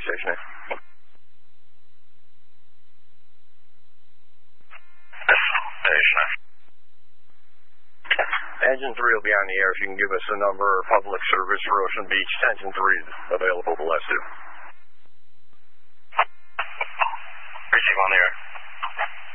station name. Station. Engine 3 will be on the air. If you can give us a number or public service for Ocean Beach, Engine 3 is available to less 2. Receive on the air.